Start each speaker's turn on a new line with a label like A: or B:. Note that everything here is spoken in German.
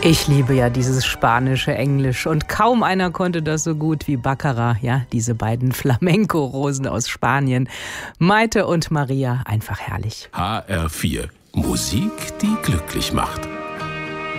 A: Ich liebe ja dieses spanische Englisch und kaum einer konnte das so gut wie Baccara, ja, diese beiden Flamenco-Rosen aus Spanien. Maite und Maria, einfach herrlich.
B: HR4, Musik, die glücklich macht.